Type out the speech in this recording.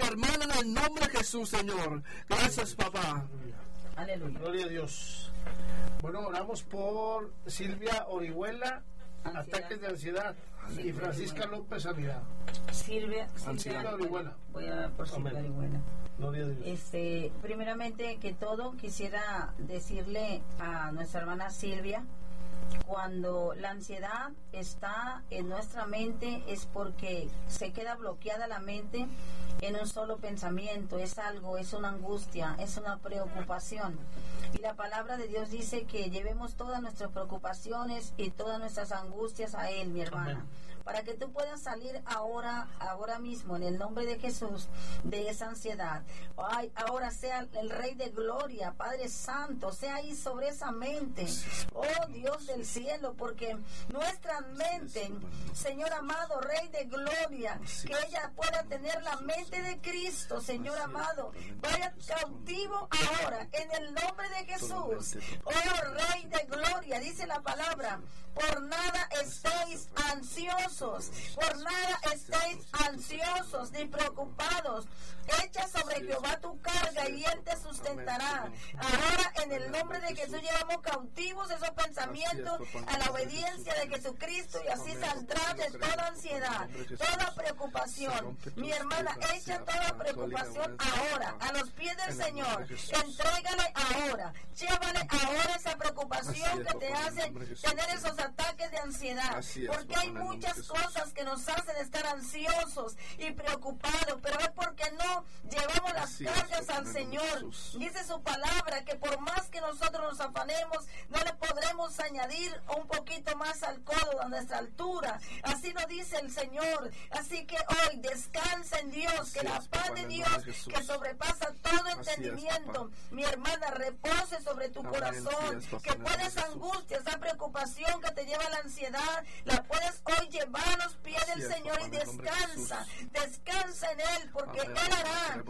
hermana en el nombre de Jesús, Señor. Gracias, papá. Aleluya. Gloria a Dios. Bueno, oramos por Silvia Orihuela, ataques de ansiedad, y Francisca López, sanidad. Silvia Orihuela. Voy a orar por Silvia Orihuela. Gloria a Dios. Primeramente que todo, quisiera decirle a nuestra hermana Silvia, cuando la ansiedad está en nuestra mente es porque se queda bloqueada la mente en un solo pensamiento, es algo, es una angustia, es una preocupación. Y la palabra de Dios dice que llevemos todas nuestras preocupaciones y todas nuestras angustias a Él, mi hermana. Amén. Para que tú puedas salir ahora mismo, en el nombre de Jesús, de esa ansiedad. Ay, ahora sea el Rey de Gloria, Padre Santo, sea ahí sobre esa mente. Oh Dios del cielo, porque nuestra mente, Señor amado, Rey de Gloria, que ella pueda tener la mente de Cristo, Señor amado, vaya cautivo ahora, en el nombre de Jesús. Oh Rey de Gloria, dice la palabra, por nada estéis ansiosos, por nada estéis ansiosos ni preocupados. Echa sobre Jehová tu carga y Él te sustentará. Ahora en el nombre de Jesús llevamos cautivos esos pensamientos a la obediencia de Jesucristo y así saldrás de toda ansiedad, toda preocupación. Mi hermana, echa toda preocupación ahora a los pies del Señor. Entrégale ahora, llévale ahora esa preocupación que te hace tener esos ataques de ansiedad, porque hay muchas cosas que nos hacen estar ansiosos y preocupados, pero es porque no llevamos las cargas al Señor. Dice su palabra que por más que nosotros nos afanemos, no le podremos añadir un poquito más al codo a nuestra altura. Así lo dice el Señor. Así que hoy descansa en Dios, que la paz de Dios que sobrepasa todo entendimiento, mi hermana, repose sobre tu corazón, que puedes angustia, esa preocupación que te lleva a la ansiedad, la puedes hoy llevar a los pies del Señor y descansa en Él, porque Él hará